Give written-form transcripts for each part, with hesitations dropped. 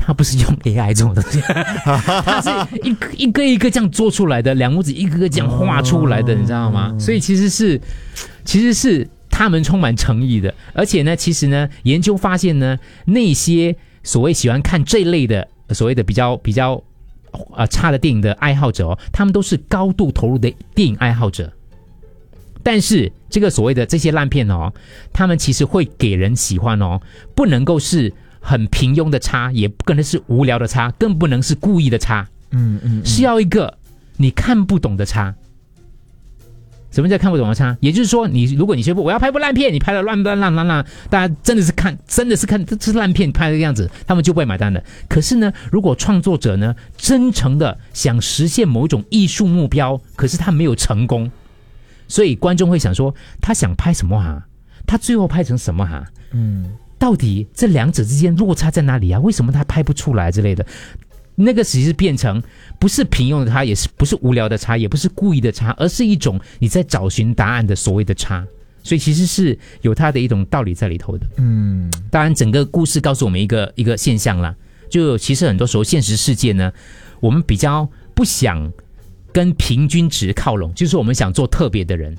它不是用 AI 这种东西，它是一个一个这样做出来的，两母子一个个这样画出来的，你知道吗？所以其实是他们充满诚意的，而且呢，其实呢，研究发现呢，那些所谓喜欢看这类的所谓的比较差的电影的爱好者哦，他们都是高度投入的电影爱好者。但是这个所谓的这些烂片哦，他们其实会给人喜欢哦，不能够是很平庸的差，也不可能是无聊的差，更不能是故意的差。是要一个你看不懂的差。什么叫看不懂的差？也就是说，如果你宣布我要拍部烂片，你拍的烂，大家真的是看这是烂片拍的样子，他们就不会买单的。可是呢，如果创作者呢真诚的想实现某种艺术目标，可是他没有成功，所以观众会想说，他想拍什么啊？他最后拍成什么啊？到底这两者之间落差在哪里啊？为什么他拍不出来之类的？那个其实变成不是平庸的差，也是不是无聊的差，也不是故意的差，而是一种你在找寻答案的所谓的差。所以其实是有它的一种道理在里头的。当然整个故事告诉我们一个现象啦，就其实很多时候现实世界呢，我们比较不想跟平均值靠拢，就是我们想做特别的人，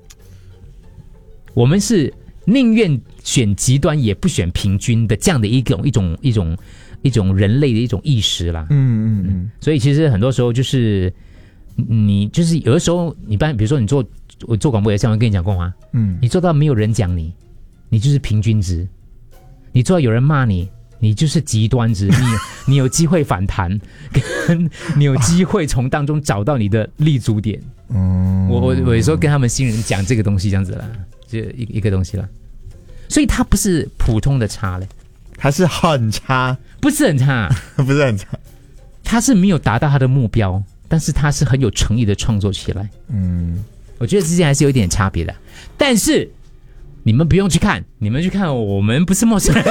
我们是宁愿选极端也不选平均的这样的一种人类的一种意识啦。所以其实很多时候就是你就是有的时候你比如说我做广播也像我跟你讲过吗？你做到没有人讲你就是平均值；你做到有人骂你就是极端值。你有机会反弹，跟你有机会从当中找到你的立足点。我有时候跟他们新人讲这个东西这样子啦，就一个东西啦。所以它不是普通的差嘞， 它是很差， 不是很差， 不是很差， 它是没有达到它的目标，但是它是很有诚意的创作起来。我觉得之间还是有一点差别的，但是你们不用去看，你们去看我们不是陌生人。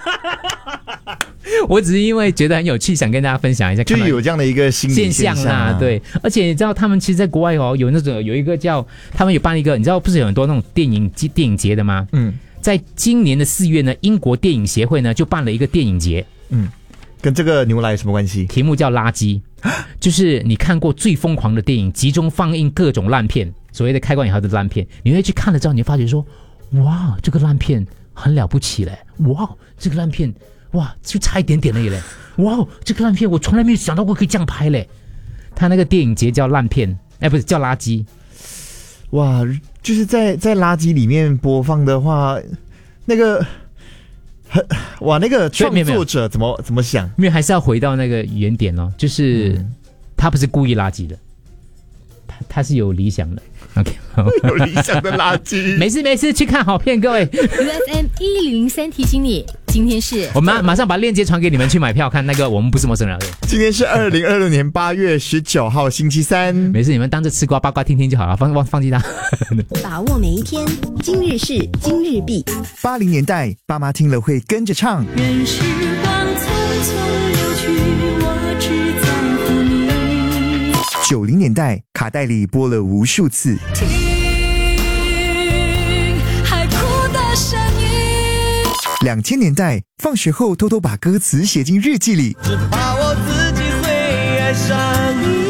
我只是因为觉得很有趣，想跟大家分享一下， 就有这样的一个心理现象啊。对，而且你知道他们其实在国外哦，有一个叫他们有办一个，你知道不是有很多那种电影节的吗？在今年的4月呢，英国电影协会呢就办了一个电影节。 跟这个牛奶有什么关系？ 题目叫垃圾，就是你看过最疯狂的电影，集中放映各种烂片，所谓的开关以后的烂片，你会去看了之后，你会发觉说，哇，这个烂片很了不起嘞，哇，这个烂片，哇，就差一点点而已嘞，哇，这个烂片我从来没有想到过可以这样拍嘞。他那个电影节叫烂片，不是叫垃圾。 哇，就是在垃圾里面播放的话，那个哇，那个创作者怎么想？ 因为还是要回到那个原点哦，就是他不是故意垃圾的，他是有理想的。OK， 有理想的垃圾。 没事，去看好片，各位。 UFM 1003提醒你，今天是我们马上把链接传给你们去买票看那个我们不是陌生人。 今天是2026年8月19号星期三。 没事，你们当着吃瓜八卦听听就好了，放弃它。 把握每一天，今日事今日毕。 80年代爸妈听了会跟着唱。 任时光匆匆流去，我只在乎你。 90年代卡带里播了无数次。 听海哭的声音。 2000年代放学后偷偷把歌词写进日记里。 只怕我自己会爱上你。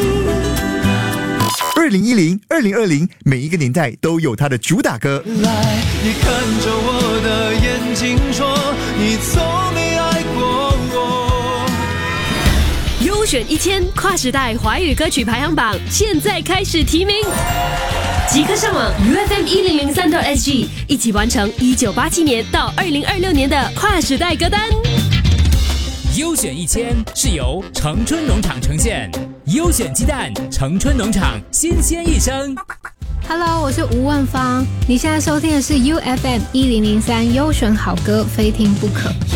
2010、2020，每一个年代都有它的主打歌。 来，你看着我的眼睛说，你从没爱过我。 优选1000跨时代华语歌曲排行榜现在开始提名，即刻上网 UFM1003.SG， 一起完成1987年到2026年的跨时代歌单。 优选1000是由城春农场呈现，优选鸡蛋，城春农场新鲜一生。 Hello， 我是吴万芳，你现在收听的是 UFM1003优选好歌，非听不可。